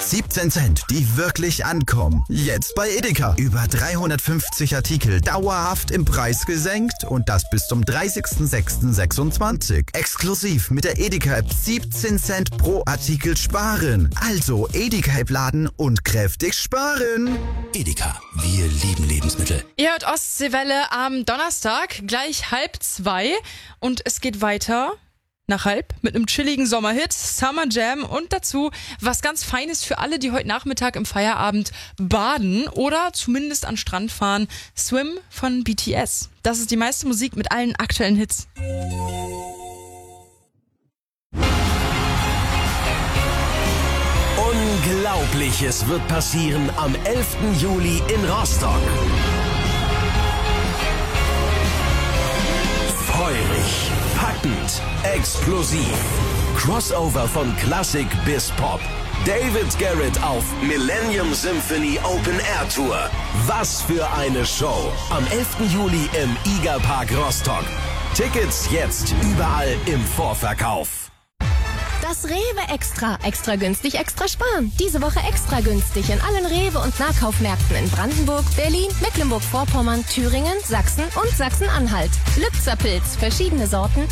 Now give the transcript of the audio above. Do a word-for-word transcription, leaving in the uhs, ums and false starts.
siebzehn Cent, die wirklich ankommen. Jetzt bei Edeka. Über dreihundertfünfzig Artikel dauerhaft im Preis gesenkt und das bis zum dreißigsten sechsten sechsundzwanzig. Exklusiv mit der Edeka-App siebzehn Cent pro Artikel sparen. Also Edeka-App laden und kräftig sparen. Edeka, wir lieben Lebensmittel. Ihr hört Ostseewelle am Donnerstag, gleich halb zwei. Und es geht weiter nach halb mit einem chilligen Sommerhit, Summer Jam und dazu was ganz Feines für alle, die heute Nachmittag im Feierabend baden oder zumindest an Strand fahren. Swim von B T S. Das ist die meiste Musik mit allen aktuellen Hits. Unglaubliches wird passieren am elften Juli in Rostock. Feurig, packend, explosiv. Crossover von Klassik bis Pop. David Garrett auf Millennium Symphony Open Air Tour. Was für eine Show. Am elften Juli im Iga Park Rostock. Tickets jetzt überall im Vorverkauf. Das Rewe Extra. Extra günstig, extra sparen. Diese Woche extra günstig in allen Rewe- und Nahkaufmärkten in Brandenburg, Berlin, Mecklenburg-Vorpommern, Thüringen, Sachsen und Sachsen-Anhalt. Lübzer Pilz, verschiedene Sorten,